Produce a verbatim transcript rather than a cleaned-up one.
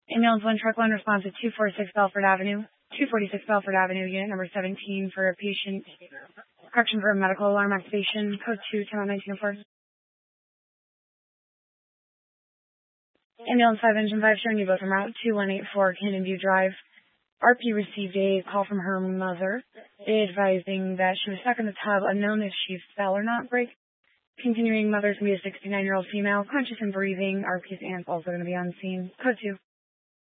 Ambulance one, truck one, response to two forty-six Belford Avenue. two forty-six Belford Avenue, unit number seventeen for a patient. Correction for a medical alarm activation. Code two, ten on nineteen oh four. Ambulance five, engine five, showing you both on route two one eight four Cannon View Drive. R P received a call from her mother, advising that she was stuck in the tub, unknown if she fell or not. Break. Continuing, mother's going to be a sixty-nine-year-old female, conscious and breathing. R P's aunt's also going to be on scene. Code two.